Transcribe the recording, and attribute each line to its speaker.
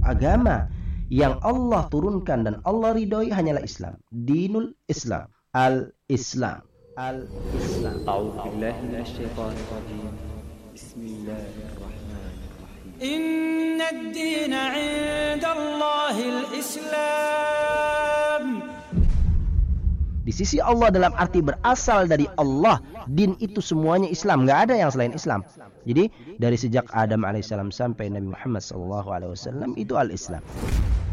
Speaker 1: agama yang Allah turunkan dan Allah ridhoi hanyalah Islam. Dinul Islam. Al-Islam. Al-Islam.
Speaker 2: A'udzu billahi minasyaitonir rajim. Bismillahirrahmanirrahim.
Speaker 3: Inna ad-dina 'inda Allahil Islam.
Speaker 1: Di sisi Allah dalam arti berasal dari Allah, din itu semuanya Islam, nggak ada yang selain Islam. Jadi dari sejak Adam alaihissalam sampai Nabi Muhammad SAW itu al-Islam.